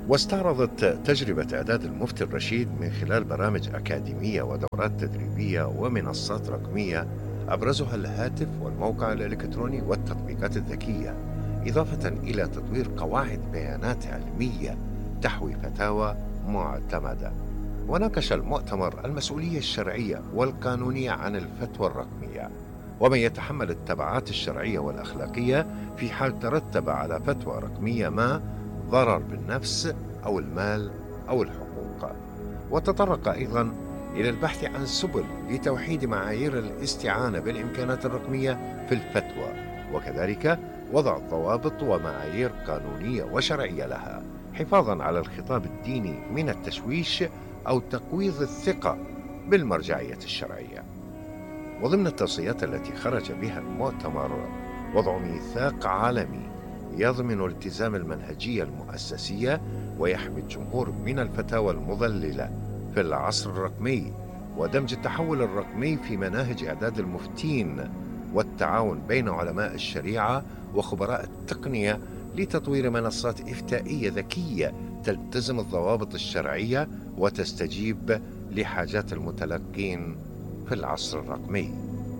واستعرضت تجربة إعداد المفتي الرشيد من خلال برامج أكاديمية ودورات تدريبية ومنصات رقمية أبرزها الهاتف والموقع الإلكتروني والتطبيقات الذكية، إضافة إلى تطوير قواعد بيانات علمية تحوي فتاوى معتمدة. وناقش المؤتمر المسؤولية الشرعية والقانونية عن الفتوى الرقمية، ومن يتحمل التبعات الشرعية والأخلاقية في حال ترتب على فتوى رقمية ما ضرر بالنفس أو المال أو الحقوق. وتطرق أيضا إلى البحث عن سبل لتوحيد معايير الاستعانة بالإمكانات الرقمية في الفتوى، وكذلك وضع ضوابط ومعايير قانونية وشرعية لها، حفاظا على الخطاب الديني من التشويش أو تقويض الثقة بالمرجعية الشرعية. وضمن التوصيات التي خرج بها المؤتمر وضع ميثاق عالمي يضمن التزام المنهجية المؤسسية ويحمي الجمهور من الفتاوى المضللة في العصر الرقمي، ودمج التحول الرقمي في مناهج إعداد المفتين، والتعاون بين علماء الشريعة وخبراء التقنية لتطوير منصات إفتائية ذكية تلتزم الضوابط الشرعية وتستجيب لحاجات المتلقين في العصر الرقمي.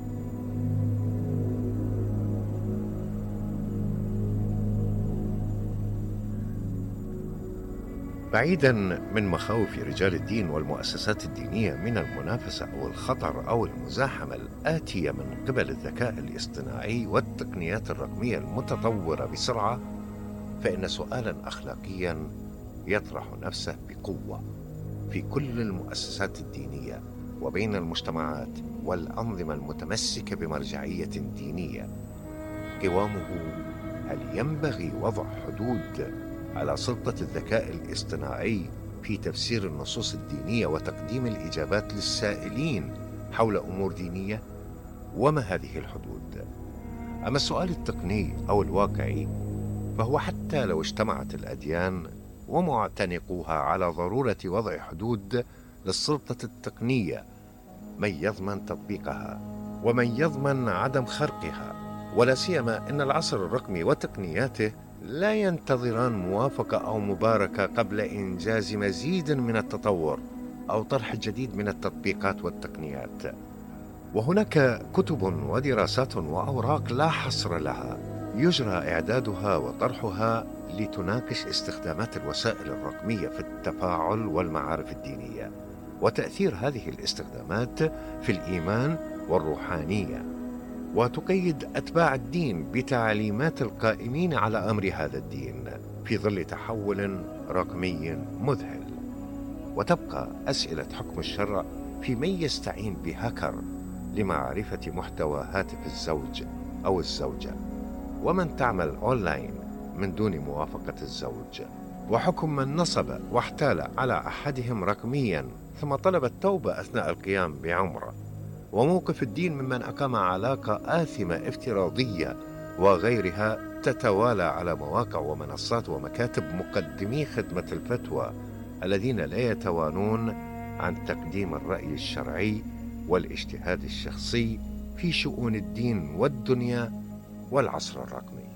بعيدا من مخاوف رجال الدين والمؤسسات الدينية من المنافسة أو الخطر أو المزاحمة الآتية من قبل الذكاء الاصطناعي والتقنيات الرقمية المتطورة بسرعة، فإن سؤالا أخلاقيا يطرح نفسه بقوة في كل المؤسسات الدينية وبين المجتمعات والأنظمة المتمسكة بمرجعية دينية. قوامه: هل ينبغي وضع حدود على سلطة الذكاء الاصطناعي في تفسير النصوص الدينية وتقديم الإجابات للسائلين حول أمور دينية؟ وما هذه الحدود؟ أما السؤال التقني أو الواقعي، فهو حتى لو اجتمعت الأديان ومعتنقوها على ضرورة وضع حدود للسلطة التقنية، من يضمن تطبيقها ومن يضمن عدم خرقها؟ ولا سيما أن العصر الرقمي وتقنياته لا ينتظران موافقة أو مباركة قبل إنجاز مزيد من التطور أو طرح الجديد من التطبيقات والتقنيات. وهناك كتب ودراسات وأوراق لا حصر لها يجرى إعدادها وطرحها لتناقش استخدامات الوسائل الرقمية في التفاعل والمعارف الدينية، وتأثير هذه الاستخدامات في الإيمان والروحانية، وتقيد أتباع الدين بتعليمات القائمين على أمر هذا الدين في ظل تحول رقمي مذهل. وتبقى أسئلة حكم الشرع في من يستعين بهاكر لمعرفة محتوى هاتف الزوج أو الزوجة، ومن تعمل أونلاين من دون موافقة الزوج، وحكم من نصب واحتال على أحدهم رقميا ثم طلب التوبة أثناء القيام بعمرة، وموقف الدين ممن أقام علاقة آثمة افتراضية وغيرها تتوالى على مواقع ومنصات ومكاتب مقدمي خدمة الفتوى الذين لا يتوانون عن تقديم الرأي الشرعي والاجتهاد الشخصي في شؤون الدين والدنيا والعصر الرقمي.